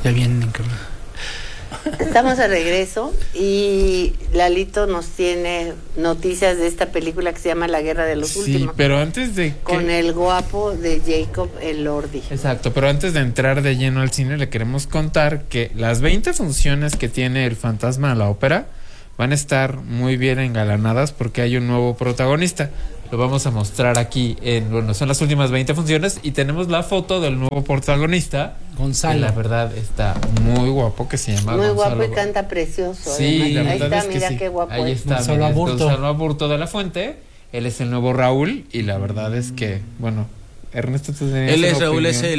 Ya vienen en cámara. Estamos de regreso y Lalito nos tiene noticias de esta película que se llama La Guerra de los Últimos. Sí, pero antes de con el guapo de Jacob Elordi. Exacto, pero antes de entrar de lleno al cine le queremos contar que las 20 funciones que tiene El Fantasma de la Ópera van a estar muy bien engalanadas porque hay un nuevo protagonista. Lo vamos a mostrar aquí son las últimas 20 funciones y tenemos la foto del nuevo protagonista, Gonzalo. que la verdad está muy guapo, que se llama muy Gonzalo. guapo y canta precioso. Sí, la ahí verdad está, es que mira sí. qué guapo Ahí es. está, Gonzalo Aburto. Gonzalo Aburto de la Fuente. Él es el nuevo Raúl y la verdad es que, bueno, Ernesto, tú tenías Él es una Raúl, opinión. es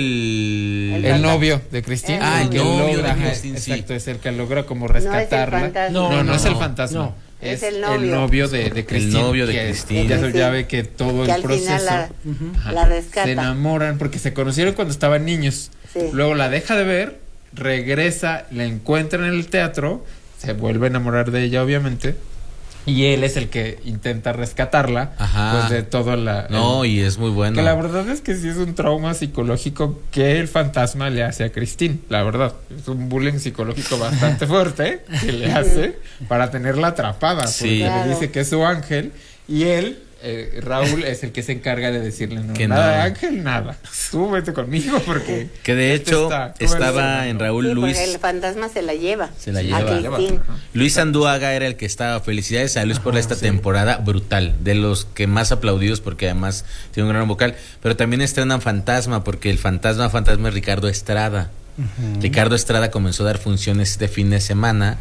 El novio de Cristina. El que novio logra, de Cristina, sí. exacto, es el que logra como rescatarla. No es el fantasma. No. Es el el novio de Cristina. El novio de que Cristina. Ya ve que todo que el al proceso final la rescata. se enamoran porque se conocieron cuando estaban niños. Sí. Luego la deja de ver, regresa, la encuentra en el teatro, se vuelve a enamorar de ella, obviamente. Y él es el que intenta rescatarla, pues de todo y es muy bueno. Que la verdad es que sí es un trauma psicológico que el fantasma le hace a Christine, la verdad. Es un bullying psicológico bastante fuerte que le hace para tenerla atrapada, porque le dice que es su ángel y él, Raúl, es el que se encarga de decirle que nada, no. Ángel, nada. Tú vete conmigo porque... Que de hecho estaba en Raúl Sí, Luis. porque el fantasma se la lleva. A Cristín. Luis Andúaga era el que estaba. Felicidades a Luis por esta temporada brutal, de los que más aplaudidos porque además tiene un gran vocal. Pero también estrenan Fantasma porque el fantasma es Ricardo Estrada. Ricardo Estrada comenzó a dar funciones este fin de semana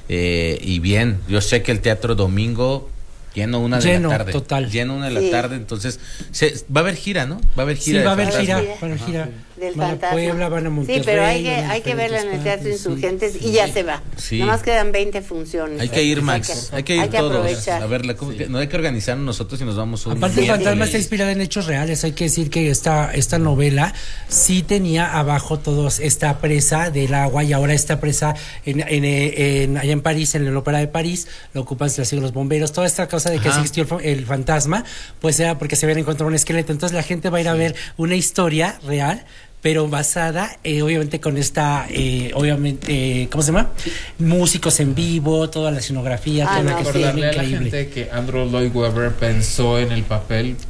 y bien, yo sé que el Teatro Domingo lleno una de la tarde. Total. Lleno una de la tarde, entonces va a haber gira, ¿no? Va a haber gira. Sí, va a haber Fantasma. gira. Del Van a fantasma. Puebla, van a Monterrey. Sí, pero hay que verla en el Teatro Insurgentes y ya se va. Sí. Nomás quedan 20 funciones. Hay que ir, Max. Hay que ir todos. Aprovechar. A verla. No hay que organizarnos nosotros y nos vamos un Aparte, el miércoles. fantasma está inspirada en hechos reales. Hay que decir que esta novela sí tenía abajo todos esta presa del agua y ahora esta presa allá en París, en la Ópera de París, la ocupan los bomberos. Toda esta cosa de que existió el fantasma, pues era porque se habían encontrado un esqueleto. Entonces la gente va a ir a ver una historia real, pero basada obviamente con esta ¿cómo se llama? Músicos en vivo, toda la escenografía, toda la que Recordarle a la increíble. gente que Andrew Lloyd Webber pensó en el papel